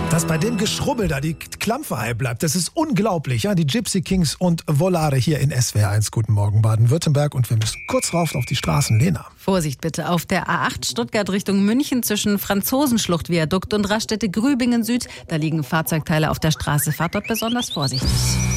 Dass bei dem Geschrubbel da die Klampfe heil bleibt, das ist unglaublich. Ja? Die Gypsy Kings und Volare hier in SWR1. Guten Morgen Baden-Württemberg. Und wir müssen kurz rauf auf die Straßen. Lena. Vorsicht bitte auf der A8 Stuttgart Richtung München zwischen Franzosenschlucht-Viadukt und Raststätte Grübingen Süd. Da liegen Fahrzeugteile auf der Straße. Fahrt dort besonders vorsichtig.